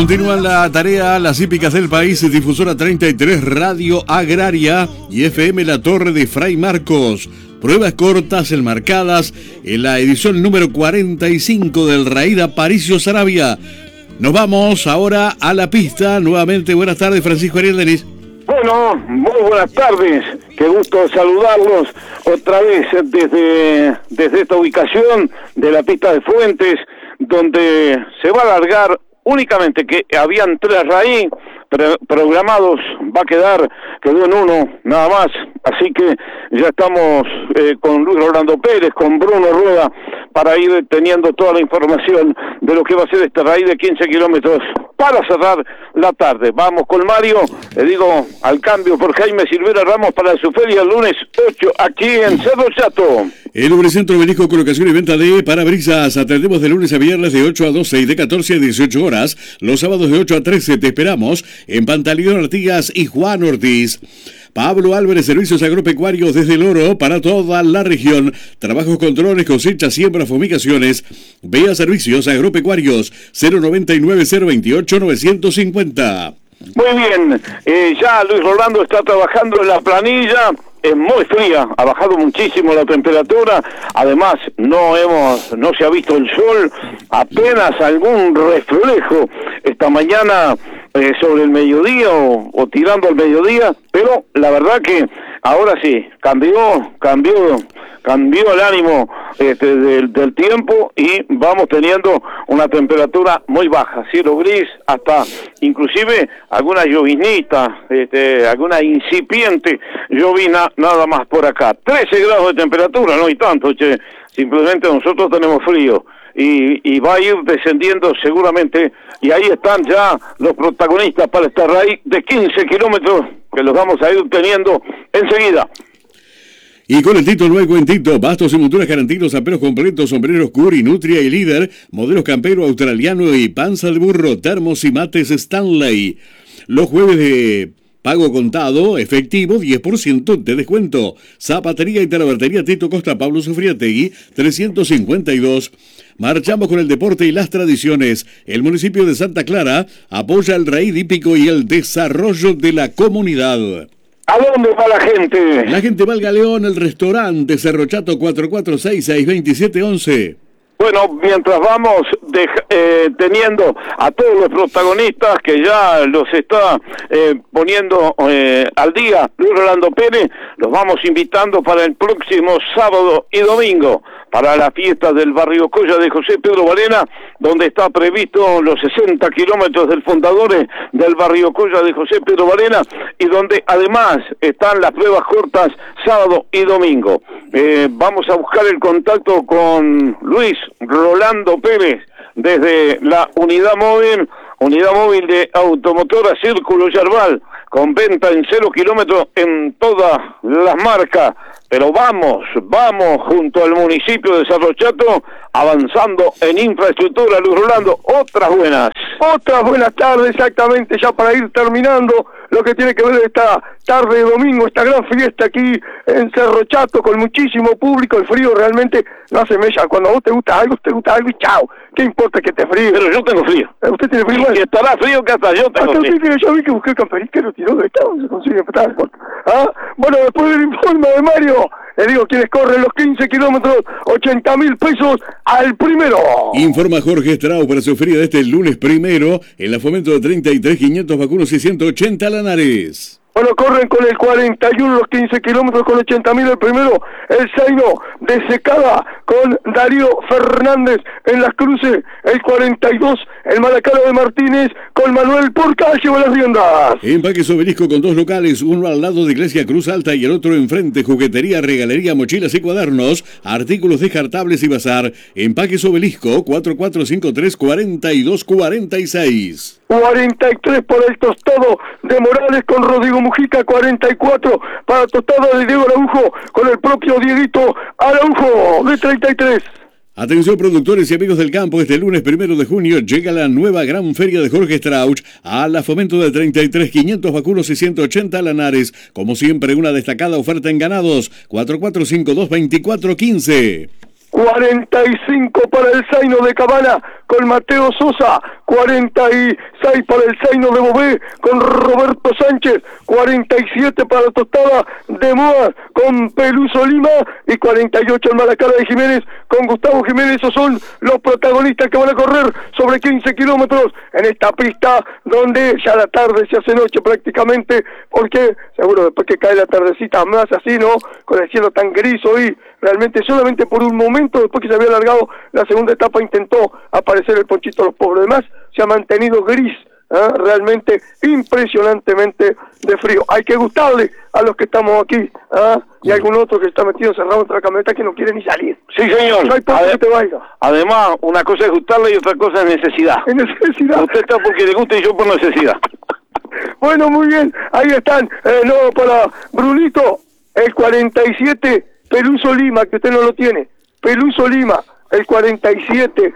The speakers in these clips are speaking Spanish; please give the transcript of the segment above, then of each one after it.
Continúan la tarea las hípicas del país, Difusora 33, Radio Agraria y FM La Torre de Fray Marcos. Pruebas cortas enmarcadas en la edición número 45 del Raída Paricio Saravia. Nos vamos ahora a la pista. Nuevamente, buenas tardes, Francisco Ariel Denis. Bueno, muy buenas tardes. Qué gusto saludarlos otra vez desde esta ubicación de la pista de Fuentes, donde se va a alargar únicamente que habían 3 raíz programados, quedó en 1 nada más, así que ya estamos con Luis Rolando Pérez, con Bruno Rueda, para ir teniendo toda la información de lo que va a ser este raíz de 15 kilómetros para cerrar la tarde. Vamos con Mario, le digo al cambio por Jaime Silvera Ramos para su feria el lunes 8 aquí en Cerro Chato. El Lubricentro Belisco, colocación y venta de parabrisas. Atendemos de lunes a viernes de 8 a 12 y de 14 a 18 horas. Los sábados de 8 a 13 te esperamos en Pantaleón Artigas y Juan Ortiz. Pablo Álvarez, servicios agropecuarios desde El Oro para toda la región. Trabajos, controles, cosechas, siembras, fumigaciones. Vea servicios agropecuarios 099-028-950. Muy bien, ya Luis Rolando está trabajando en la planilla. Es muy fría, ha bajado muchísimo la temperatura, además no se ha visto el sol, apenas algún reflejo esta mañana sobre el mediodía o tirando al mediodía, pero la verdad que ahora sí, cambió el ánimo del tiempo y vamos teniendo una temperatura muy baja, cielo gris, hasta inclusive alguna llovinita, alguna incipiente llovina nada más por acá. 13 grados de temperatura, no hay tanto, simplemente nosotros tenemos frío. Y va a ir descendiendo seguramente, y ahí están ya los protagonistas para esta raíz de 15 kilómetros que los vamos a ir teniendo enseguida. Y con el Tito luego en Tito, bastos y monturas garantidos, aperos completos, sombreros Curi, Nutria y Líder, modelos campero australiano y panza de burro, termos y mates Stanley. Los jueves de pago contado, efectivo, 10% de descuento. Zapatería y talabartería Tito Costa Pablo Sofriategui, 352. Marchamos con el deporte y las tradiciones. El municipio de Santa Clara apoya el raíz hípico y el desarrollo de la comunidad. ¿A dónde va la gente? La gente va al Galeón, el restaurante Cerro Chato 44662711. Bueno, mientras vamos teniendo a todos los protagonistas que ya los está poniendo al día Luis Rolando Pérez, los vamos invitando para el próximo sábado y domingo, para la fiesta del barrio Colla de José Pedro Varela, donde está previsto los 60 kilómetros del fundador del barrio Colla de José Pedro Varela, y donde además están las pruebas cortas sábado y domingo. Vamos a buscar el contacto con Luis Rolando Pérez desde la unidad móvil de automotora Círculo Yerbal, con venta en 0 kilómetros en todas las marcas. Pero vamos junto al municipio de Cerro Chato, avanzando en infraestructura. Luis Rolando, otras buenas tardes, exactamente, ya para ir terminando lo que tiene que ver esta tarde de domingo, esta gran fiesta aquí en Cerro Chato, con muchísimo público. El frío realmente no hace mella. Cuando a vos te gusta algo y chao. ¿Qué importa que te fríe? Pero yo tengo frío. ¿Usted tiene frío? Y estará frío que hasta yo tengo frío. Yo vi que busqué el camperín que lo tiró de estado, se consigue tal. Bueno, después del informe de Mario, le digo, quienes corren los 15 kilómetros, 80.000 pesos al primero. Informa Jorge Strauss para su feria de este lunes primero, en la Fomento de 33.500 vacunos y 180 Lanares. Bueno, corren con el 41 los 15 kilómetros con 80.000 el primero, el Zaino de Secada con Darío Fernández en las cruces, el 42, el Malacaro de Martínez con Manuel Porca, lleva las riendas. Empaques Obelisco con 2 locales, uno al lado de Iglesia Cruz Alta y el otro enfrente, juguetería, regalería, mochilas y cuadernos, artículos descartables y bazar. Empaques Obelisco 4453-4246. 43 para el tostado de Morales con Rodrigo Mujica, 44 para tostado de Diego Araujo con el propio Dieguito Araujo de 33. Atención productores y amigos del campo, este lunes 1 de junio llega la nueva gran feria de Jorge Strauch a la Fomento de 33.500 vacunos y 180 Lanares. Como siempre, una destacada oferta en ganados, 4452-2415. 45 para el Zaino de Cabana con Mateo Sosa, 46 para el Zaino de Bové con Roberto Sánchez, 47 para la Tostada de Moa con Peluso Lima y 48 el Malacara de Jiménez con Gustavo Jiménez. Esos son los protagonistas que van a correr sobre 15 kilómetros en esta pista donde ya la tarde se hace noche prácticamente, porque seguro después que cae la tardecita más así, ¿no? Con el cielo tan gris hoy, realmente solamente por un momento, después que se había alargado la segunda etapa, intentó aparecer el Ponchito Los Pobres. Además, se ha mantenido gris, realmente impresionantemente de frío. Hay que gustarle a los que estamos aquí, y algún otro que está metido cerrado entre la camioneta que no quiere ni salir. Sí, señor. No hay por qué te vaya. Además, una cosa es gustarle y otra cosa es necesidad. Es necesidad. Usted está porque le gusta y yo por necesidad. Bueno, muy bien. Ahí están. No, para Brunito, el 47, Peluso Lima, que usted no lo tiene. Peluso Lima, el 47.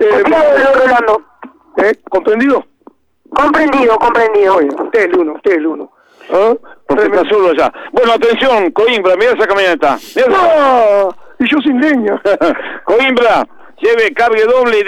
Rolando. ¿Comprendido? Comprendido. Oye, usted es el uno. Porque está solo allá. Bueno, atención, Coimbra, mira esa camioneta. ¡No! Y yo sin leña. Coimbra, lleve, cargue doble y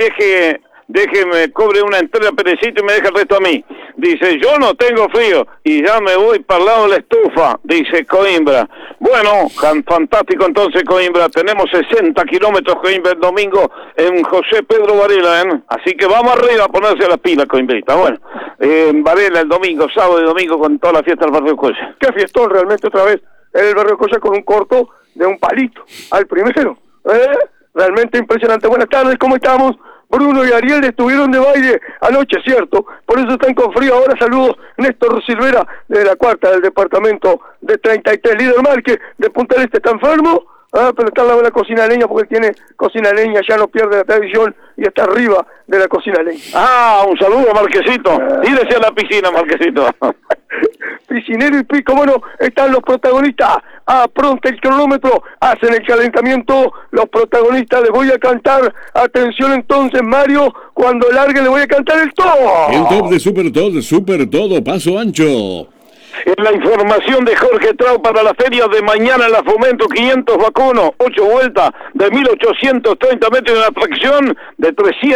déjeme, cobre una entera Perecito y me deja el resto a mí. Dice, yo no tengo frío y ya me voy para el lado de la estufa, dice Coimbra. Bueno, fantástico entonces Coimbra, tenemos 60 kilómetros Coimbra el domingo en José Pedro Varela, así que vamos arriba a ponerse a las pilas Coimbrita. Bueno, Varela el domingo, sábado y domingo con toda la fiesta del Barrio Colla. Qué fiestón realmente otra vez en el Barrio Colla con un corto de un palito al primero. Realmente impresionante. Buenas tardes, ¿cómo estamos? Bruno y Ariel estuvieron de baile anoche, ¿cierto? Por eso están con frío. Ahora saludos, Néstor Silvera, de la cuarta del departamento de 33. Líder Márquez, de Punta del Este, ¿está enfermo? Pero está al lado de la cocina leña porque él tiene cocina leña, ya no pierde la televisión y está arriba de la cocina leña. Un saludo, Marquesito. Tírese a la piscina, Marquesito. Piscinero y pico, bueno, están los protagonistas. Pronto el cronómetro, hacen el calentamiento los protagonistas. Les voy a cantar, atención entonces, Mario, cuando largue le voy a cantar el todo. El top de Super Todo, paso ancho. En la información de Jorge Trau para la feria de mañana en la Fomento, 500 vacunos, 8 vueltas de 1830 metros y una tracción de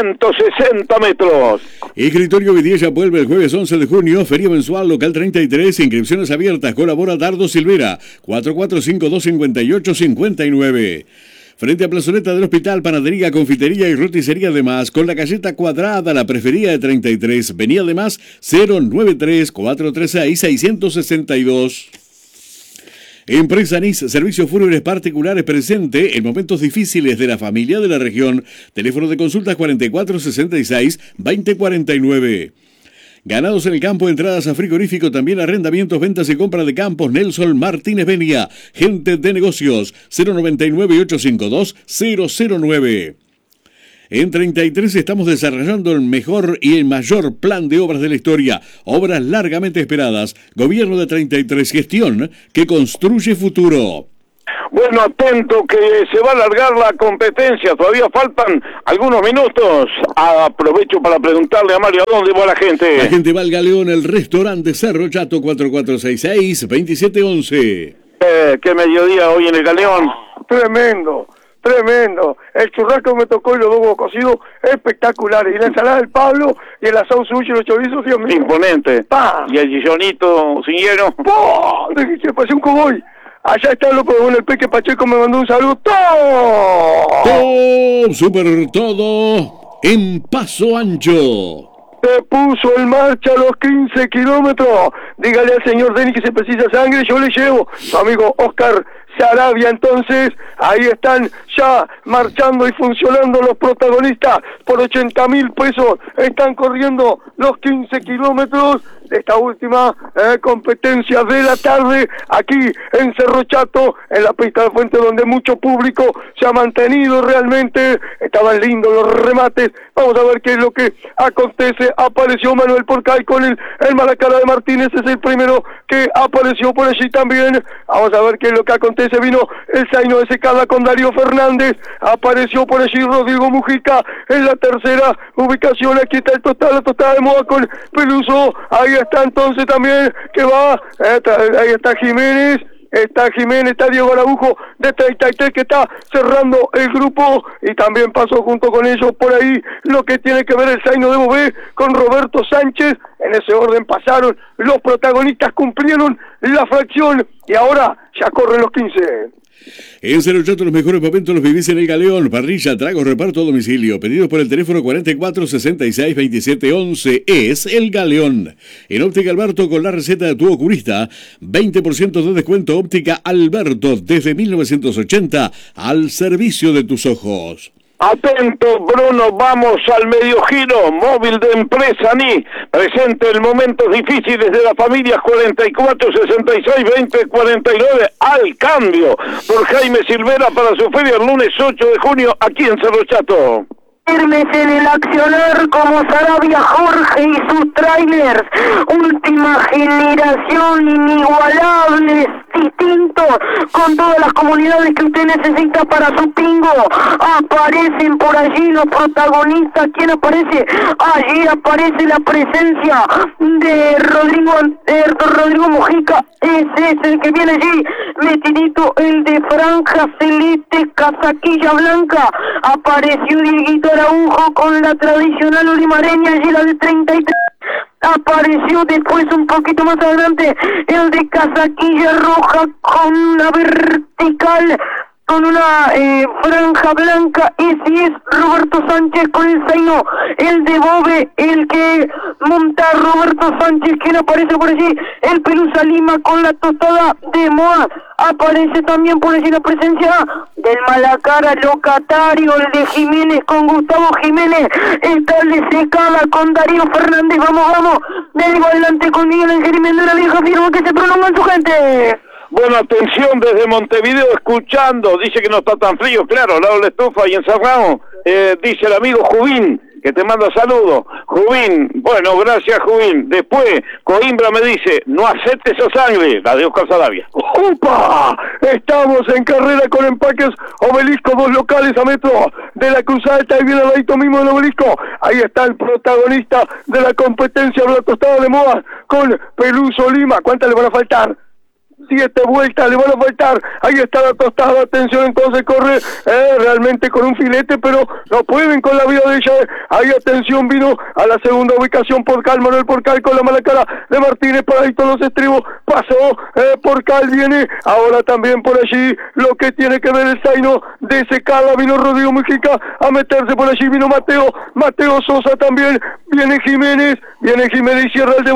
360 metros. Escritorio Vidiella vuelve el jueves 11 de junio, feria mensual local 33, inscripciones abiertas, colabora Dardo Silvera, 44525859. Frente a Plazoleta del Hospital, panadería, confitería y roticería además, con la galleta cuadrada, la preferida de 33. Venía además 093-436-662. Empresa NIS, servicios fúnebres particulares presente en momentos difíciles de la familia de la región. Teléfono de consultas 4466-2049. Ganados en el campo, entradas a frigorífico, también arrendamientos, ventas y compra de campos. Nelson Martínez Benia, gente de negocios, 099-852-009. En 33 estamos desarrollando el mejor y el mayor plan de obras de la historia. Obras largamente esperadas. Gobierno de 33, gestión que construye futuro. Bueno, atento que se va a alargar la competencia, todavía faltan algunos minutos. Aprovecho para preguntarle a Mario, ¿a dónde va la gente? La gente va al Galeón, el restaurante Cerro Chato, 4466-2711. ¿Qué mediodía hoy en el Galeón? Tremendo. El churrasco me tocó y los huevos cocidos espectaculares. Y la ensalada del Pablo y el asado sushi y los chorizos, Dios mío. Imponente. ¡Pah! Y el guillonito sin hielo. ¡Pah! Se pareció un cowboy. Allá está el loco de Bueno, el Peque Pacheco me mandó un saludo. Todo, super todo, en paso ancho. Se puso en marcha los 15 kilómetros. Dígale al señor Denny que se precisa sangre, yo le llevo. Su amigo Oscar Sarabia, entonces, ahí están ya marchando y funcionando los protagonistas. Por 80.000 pesos están corriendo los 15 kilómetros de esta última competencia de la tarde, aquí en Cerro Chato, en la pista de Fuente, donde mucho público se ha mantenido realmente. Estaban lindos los remates. Vamos a ver qué es lo que acontece. Apareció Manuel Porcay con el Malacara de Martínez, es el primero que apareció por allí también. Vamos a ver qué es lo que acontece. Vino el Zaino de Secada con Darío Fernández, apareció por allí Rodrigo Mujica en la tercera ubicación. Aquí está la tostada de Moa con Peluso. Ahí está entonces también que va, ahí está Jiménez, está Jiménez, está Diego Araujo de 33 que está cerrando el grupo, y también pasó junto con ellos por ahí lo que tiene que ver el Zaino de Bové con Roberto Sánchez. En ese orden pasaron los protagonistas, cumplieron la fracción y ahora ya corren los 15. En Cerochato los mejores momentos los vivís en El Galeón. Parrilla, tragos, reparto a domicilio. Pedidos por el teléfono 44 66 27 11. Es El Galeón. En Óptica Alberto, con la receta de tu oculista, 20% de descuento. Óptica Alberto, desde 1980, al servicio de tus ojos. Atento, Bruno, vamos al medio giro, móvil de empresa NI, presente en momentos difíciles de las familias, 44 66 20 49, al cambio, por Jaime Silvera para su feria el lunes 8 de junio aquí en Cerro Chato. Firmes en el accionar como Sarabia Jorge y sus trailers, última generación, inigualables, distintos, con todas las comunidades que usted necesita para su pingo. Aparecen por allí los protagonistas. ¿Quién aparece? Allí aparece la presencia de Rodrigo Mojica. Ese es el que viene allí, metidito, el de franja celeste, casaquilla blanca. Apareció Dieguito Araujo con la tradicional olimareña, allí la de 33. Apareció después un poquito más adelante el de casaquilla roja con una vertical, con una franja blanca. Ese es Roberto Sánchez con el Zaino, el de Bove, el que monta Roberto Sánchez, quien aparece por allí, el Pelusa Lima con la tostada de Moa. Aparece también por allí la presencia del Malacara locatario, el de Jiménez con Gustavo Jiménez. Está el de Secada con Darío Fernández. Vamos, le digo adelante con Miguel Ángel Jiménez, la vieja firma que se prolonga en su gente. Bueno, atención desde Montevideo, escuchando, dice que no está tan frío, claro, al lado de la estufa y encerrado, dice el amigo Jubín, que te manda saludos. Jubín, bueno, gracias Jubín. Después, Coimbra me dice, no aceptes esa sangre, la de Oscar Sarabia. ¡Upa! Estamos en carrera con empaques Obelisco, 2 locales a metro de la Cruz Alta, y viene al ladito mismo del Obelisco. Ahí está el protagonista de la competencia, la tostada de Moa con Peluso Lima. ¿Cuántas le van a faltar? 7 vueltas le van a faltar. Ahí está la tostada, atención, entonces corre realmente con un filete, pero no pueden con la vida de ella. Ahí atención, vino a la segunda ubicación Porcal, Manuel Porcal con la mala cara de Martínez, paradito los estribos, pasó Porcal, viene ahora también por allí lo que tiene que ver el Zaino de Secada, vino Rodrigo Mujica a meterse por allí, vino Mateo Sosa también, viene Jiménez y cierra el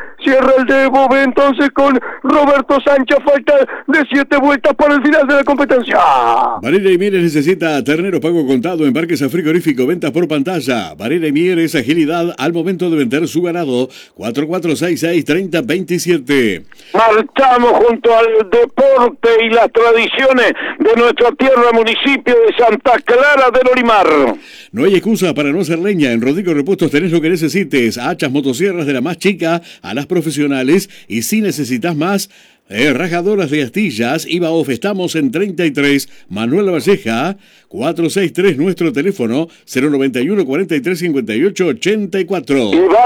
de Bové, entonces con Roberto Sánchez, falta de 7 vueltas para el final de la competencia. Varela y Mieres necesita ternero pago contado, embarques a frigorífico, ventas por pantalla. Varela y Mieres, agilidad al momento de vender su ganado. 4466 3027. Marchamos junto al deporte y las tradiciones de nuestra tierra, municipio de Santa Clara del Olimar. No hay excusa para no hacer leña. En Rodrigo Repuestos tenés lo que necesites. Hachas, motosierras de la más chica a las profesionales. Y si necesitas más, rajadoras de astillas, IBAOF, estamos en 33 Manuel Valleja, 463 nuestro teléfono, 091 43 58 84.